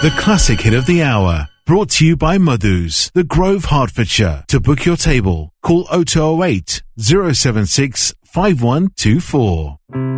The classic hit of the hour. Brought to you by Madhu's, The Grove, Hertfordshire. To book your table, call 0208 076 5124.